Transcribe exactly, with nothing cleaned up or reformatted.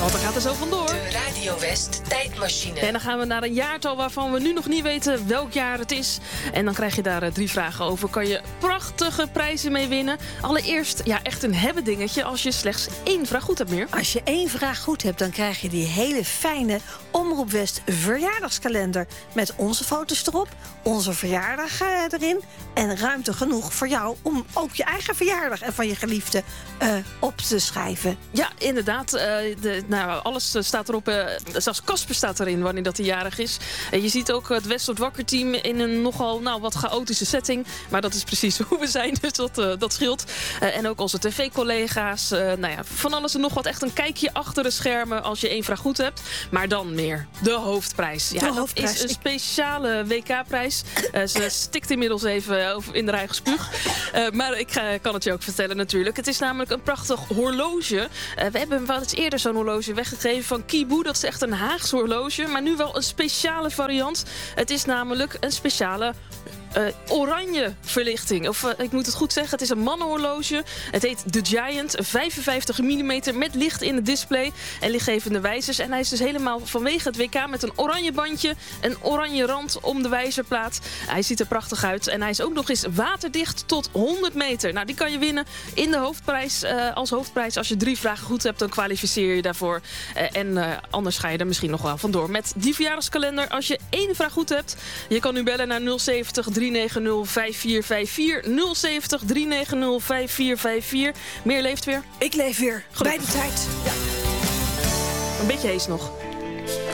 Want daar gaat er zo vandoor. De Radio West tijdmachine. En dan gaan we naar een jaartal waarvan we nu nog niet weten welk jaar het is. En dan krijg je daar uh, drie vragen over. Kan je prachtige prijzen mee winnen. Allereerst, ja, echt een hebben dingetje als je slechts één vraag goed hebt meer. Als je één vraag goed hebt, dan krijg je die hele fijne Omroep West verjaardagskalender. Met onze foto's erop, onze verjaardag uh, erin. En ruimte genoeg voor jou om ook je eigen verjaardag en van je geliefde uh, op te schrijven. Ja, inderdaad. Uh, de, nou, alles staat erop. Uh, zelfs Casper staat erin wanneer dat hij jarig is. Uh, je ziet ook het West wordt wakker team in een nogal nou, wat chaotische setting. Maar dat is precies hoe we zijn, dus dat, uh, dat scheelt. Uh, en ook onze tv-collega's. Uh, nou ja, van alles en nog wat. Echt een kijkje achter de schermen als je één vraag goed hebt. Maar dan meer de hoofdprijs. Ja, de dat hoofdprijs. is een speciale W K-prijs. Uh, ze stikt inmiddels even over in de eigen spuug. Uh, maar ik uh, kan het je ook vertellen natuurlijk. Het is namelijk een prachtig horloge. Uh, we hebben wel eens eerder zo'n horloge weggegeven van Kibu. Dat is echt een Haagse horloge. Maar nu wel een speciale variant. Het is namelijk een speciale Uh, oranje verlichting. Of uh, ik moet het goed zeggen, het is een mannenhorloge. Het heet The Giant, vijfenvijftig millimeter met licht in het display en lichtgevende wijzers. En hij is dus helemaal vanwege het W K met een oranje bandje, een oranje rand om de wijzerplaat. Hij ziet er prachtig uit en hij is ook nog eens waterdicht tot honderd meter. Nou, die kan je winnen in de hoofdprijs. Uh, als hoofdprijs, als je drie vragen goed hebt, dan kwalificeer je daarvoor. Uh, en uh, anders ga je er misschien nog wel vandoor. Met die verjaardagskalender, als je één vraag goed hebt, je kan nu bellen naar nul zeventig drie negen nul vijf vier vijf vier. nul zeventig drie negen nul vijf vier vijf vier. Meer leeft weer. Ik leef weer. Bij de tijd. Ja. Een beetje hees nog.